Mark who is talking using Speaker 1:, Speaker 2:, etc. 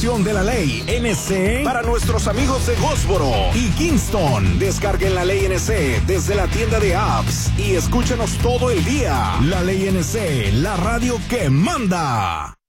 Speaker 1: de la ley NC para nuestros amigos de Goldsboro y Kingston. Descarguen la ley NC desde la tienda de apps y escúchenos todo el día. La ley NC, la radio que manda.